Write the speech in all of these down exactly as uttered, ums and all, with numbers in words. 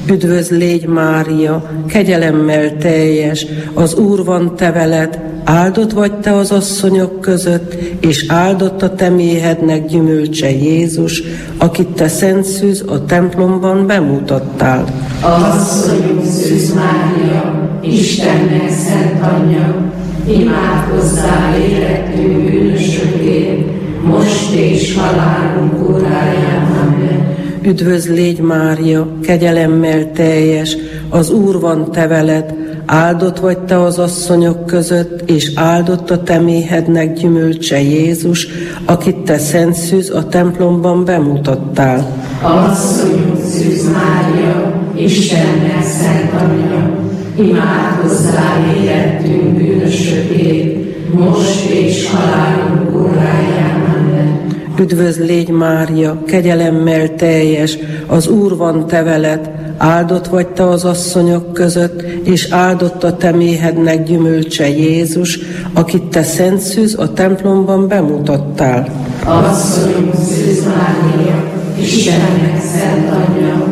Üdvözl légy Mária, kegyelemmel teljes, az Úr van te veled, áldott vagy te az asszonyok között, és áldott a te méhednek gyümölcse Jézus, akit te szent szűz a templomban bemutattál. Asszonyunk Szűz Mária, Istennek szent anyja, imádkozzál érettünk bűnösökért, most és halálunk óráján. Amen. Üdvözl légy Mária, kegyelemmel teljes, az Úr van te veled, áldott vagy te az asszonyok között, és áldott a te méhednek gyümölcse Jézus, akit te szent szűz a templomban bemutattál. Asszonyunk Szűz Mária, Istennek szent anyja, imádkozzál érettünk bűnösökért, most és halálunk óráján. Amen. Üdvözl légy Mária, kegyelemmel teljes, az Úr van te veled, áldott vagy te az asszonyok között, és áldott a te méhednek gyümölcse Jézus, akit te szent szűz a templomban bemutattál. Asszonyunk Szűz Mária, Istennek szent anyja,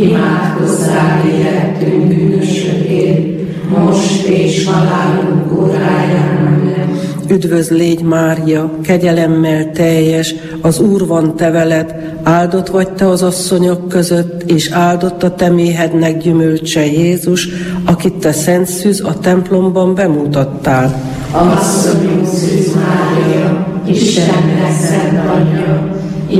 imádkozzál érettünk bűnösökért, most és halálunk óráján. Amen. Üdvözl légy Mária, kegyelemmel teljes, az Úr van te veled, áldott vagy te az asszonyok között, és áldott a te méhednek gyümölcse Jézus, akit te szent szűz a templomban bemutattál. Asszonyunk Szűz Mária, Istennek szent anyja,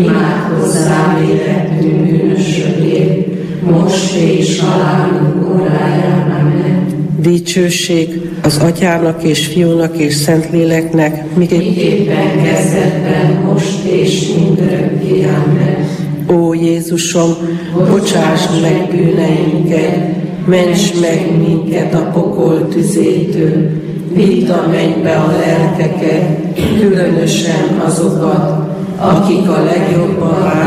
imádkozzál érettünk bűnösökért, most és halálunk óráján. Amen. Dicsőség az Atyának és Fiúnak és Szentléleknek, miképpen kezdetben, most és mindörökké. Amen. Ó Jézusom, bocsáss meg bűneinket, ments meg minket a pokol tüzétől, vidd a mennybe a lelkeket, különösen azokat, akik a legjobban